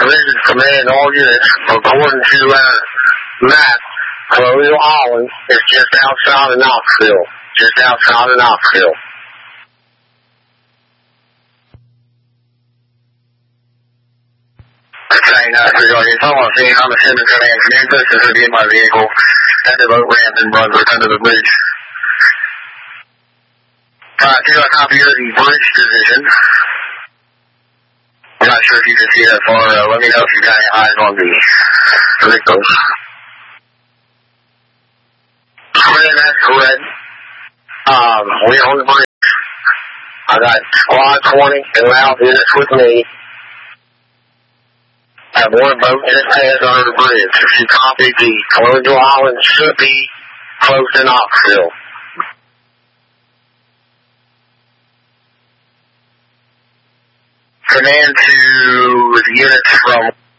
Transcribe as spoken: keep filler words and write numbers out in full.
this is command all units. According to our map, Colonial Island is just outside of Knoxville. Just outside of Knoxville. Okay, nine three oh, it's all I'm seeing. I'm assuming command. Command distance would be in my vehicle at the boat ramp in Brunswick under the bridge. Alright, do I copy your the bridge position? I'm not sure if you can see that far. Uh, let me know if you got your eyes on the vehicles. Correct, that's correct. Um, we're on the bridge. I got Squad twenty and Loud units with me. I have one boat in its path under the bridge. If you copy, the Colonial Island should be close to Knoxville. Command to the units from